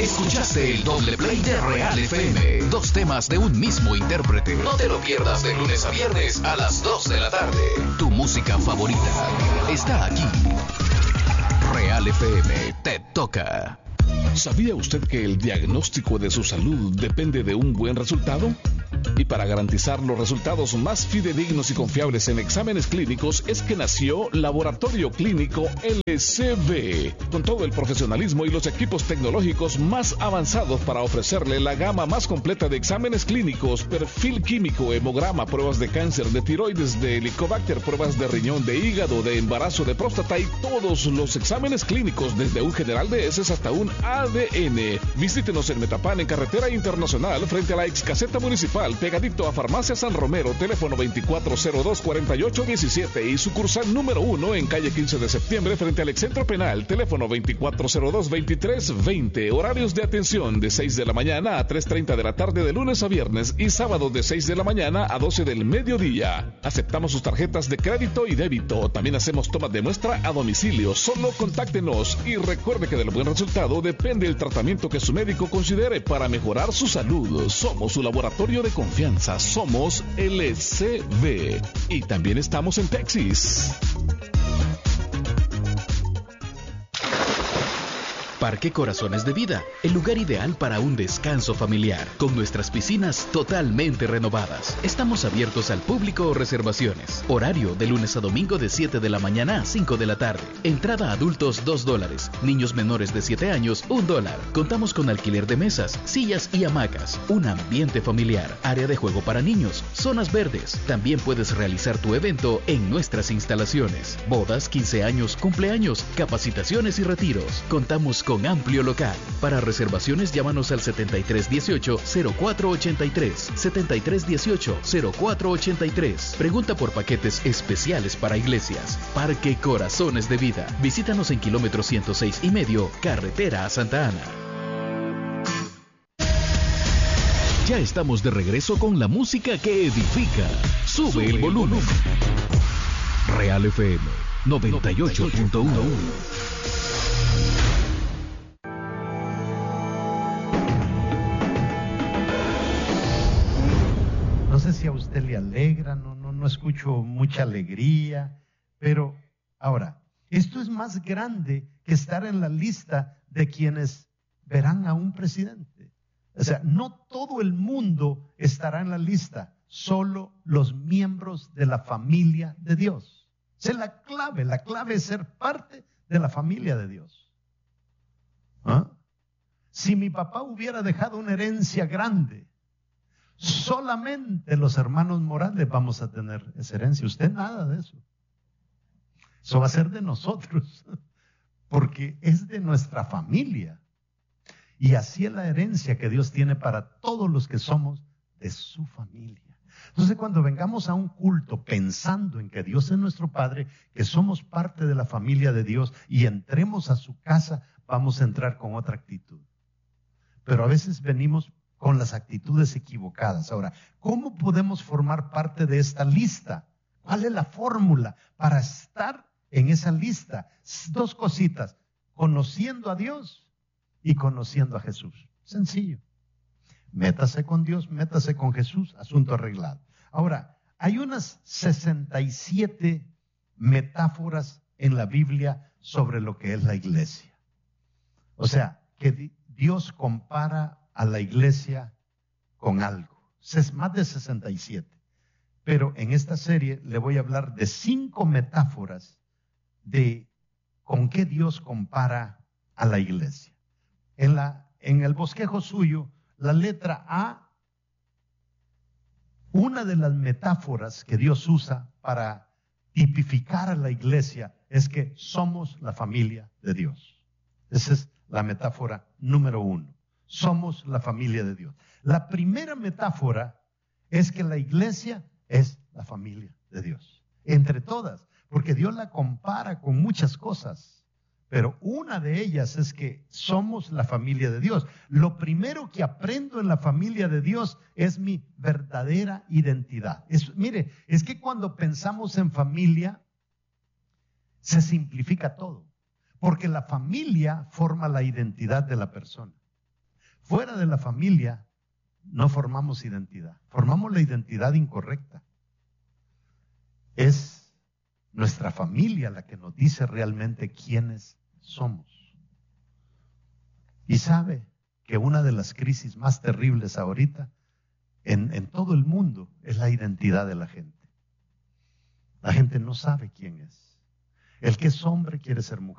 Escuchaste el doble play de Real FM. 2 temas de un mismo intérprete. No te lo pierdas de lunes a viernes a las 2 de la tarde. Tu música favorita está aquí. Real FM te toca. ¿Sabía usted que el diagnóstico de su salud depende de un buen resultado? Y para garantizar los resultados más fidedignos y confiables en exámenes clínicos es que nació Laboratorio Clínico LCB, con todo el profesionalismo y los equipos tecnológicos más avanzados para ofrecerle la gama más completa de exámenes clínicos, perfil químico, hemograma, pruebas de cáncer, de tiroides, de helicobacter, pruebas de riñón, de hígado, de embarazo, de próstata y todos los exámenes clínicos, desde un general de heces hasta un ADN. Visítenos en Metapán, en Carretera Internacional, frente a la ex caseta municipal, pegadito a Farmacia San Romero, teléfono 2402-4817 y sucursal número 1 en calle 15 de septiembre, frente al Excentro Penal, teléfono 2402-2320. Horarios de atención de 6 de la mañana a 3:30 de la tarde de lunes a viernes y sábado de 6 de la mañana a 12 del mediodía. Aceptamos sus tarjetas de crédito y débito. También hacemos tomas de muestra a domicilio. Solo contáctenos y recuerde que del buen resultado depende el tratamiento que su médico considere para mejorar su salud. Somos su laboratorio de confianza. Somos LCB. Y también estamos en Texas. Parque Corazones de Vida, el lugar ideal para un descanso familiar, con nuestras piscinas totalmente renovadas. Estamos abiertos al público o reservaciones. Horario de lunes a domingo de 7 de la mañana a 5 de la tarde. Entrada adultos $2, niños menores de 7 años $1. Contamos con alquiler de mesas, sillas y hamacas, un ambiente familiar, área de juego para niños, zonas verdes. También puedes realizar tu evento en nuestras instalaciones. Bodas, 15 años, cumpleaños, capacitaciones y retiros. Contamos con amplio local. Para reservaciones llámanos al 7318-0483, 7318-0483. Pregunta por paquetes especiales para iglesias. Parque Corazones de Vida. Visítanos en kilómetro 106.5, carretera a Santa Ana. Ya estamos de regreso con la música que edifica. Sube el volumen. Real FM 98.1. No sé si a usted le alegra, no escucho mucha alegría, pero ahora, esto es más grande que estar en la lista de quienes verán a un presidente. O sea, no todo el mundo estará en la lista, solo los miembros de la familia de Dios. Esa es la clave es ser parte de la familia de Dios. ¿Ah? Si mi papá hubiera dejado una herencia grande, solamente los hermanos Morales vamos a tener esa herencia. Usted nada de eso. Eso va a ser de nosotros, porque es de nuestra familia. Y así es la herencia que Dios tiene para todos los que somos de su familia. Entonces, cuando vengamos a un culto pensando en que Dios es nuestro Padre, que somos parte de la familia de Dios y entremos a su casa, vamos a entrar con otra actitud. Pero a veces venimos con las actitudes equivocadas. Ahora, ¿cómo podemos formar parte de esta lista? ¿Cuál es la fórmula para estar en esa lista? 2 cositas: conociendo a Dios y conociendo a Jesús. Sencillo. Métase con Dios, métase con Jesús, asunto arreglado. Ahora, hay unas 67 metáforas en la Biblia sobre lo que es la iglesia. O sea, que Dios compara a la iglesia con algo. Es más de 67. Pero en esta serie le voy a hablar de 5 metáforas de con qué Dios compara a la iglesia. En el bosquejo suyo, la letra A, una de las metáforas que Dios usa para tipificar a la iglesia es que somos la familia de Dios. Esa es la metáfora número 1. Somos la familia de Dios. La primera metáfora es que la iglesia es la familia de Dios. Entre todas, porque Dios la compara con muchas cosas. Pero una de ellas es que somos la familia de Dios. Lo primero que aprendo en la familia de Dios es mi verdadera identidad. Mire, es que cuando pensamos en familia, se simplifica todo. Porque la familia forma la identidad de la persona. Fuera de la familia no formamos identidad, formamos la identidad incorrecta. Es nuestra familia la que nos dice realmente quiénes somos. Y sabe que una de las crisis más terribles ahorita en todo el mundo es la identidad de la gente. La gente no sabe quién es. El que es hombre quiere ser mujer.